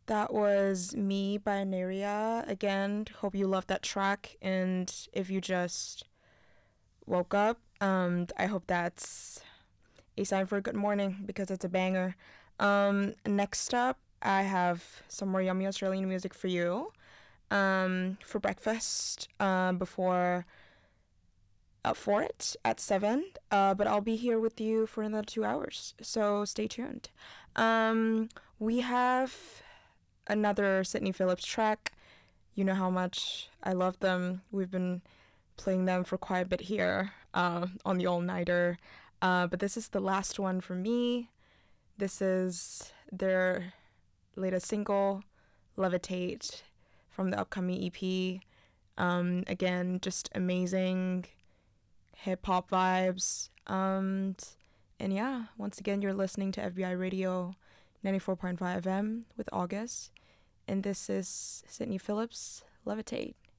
That was Me by Neria. Again, hope you loved that track. And if you just woke up, I hope that's a sign for a good morning because it's a banger. Next up, I have some more yummy Australian music for you for breakfast before up for it at 7, but I'll be here with you for another 2 hours, so stay tuned. We have another Sydney Phillips track. You know how much I love them. We've been playing them for quite a bit here on the all-nighter, but this is the last one for me. This is their latest single, Levitate, from the upcoming EP. Again, just amazing hip-hop vibes. And yeah, once again, you're listening to FBI Radio 94.5 FM with August. And this is Sydney Phillips, Levitate.